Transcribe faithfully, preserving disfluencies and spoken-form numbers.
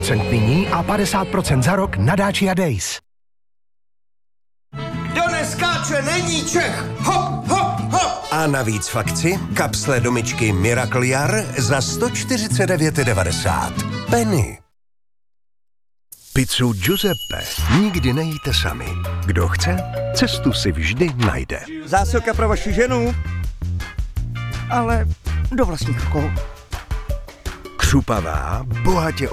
nyní a padesát procent za rok na Dacia Days. Kdo neskáče, není Čech! Hop, hop, hop! A navíc v akci kapsle do myčky Miracle Jar za sto čtyřicet devět devadesát. Penny. Pizzu Giuseppe nikdy nejíte sami. Kdo chce, cestu si vždy najde. Zásilka pro vaši ženu. Ale do vlastních rukou. Křupavá, bohatě